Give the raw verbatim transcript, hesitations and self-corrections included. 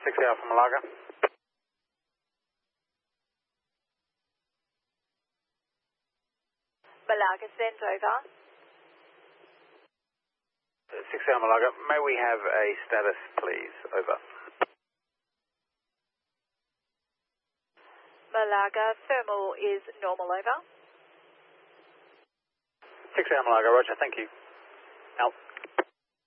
six Alpha Malaga. Malaga, send over. six Alpha Malaga, may we have a status please? Over. Malaga, thermal is normal, over. six Alpha Malaga, roger, thank you. Out.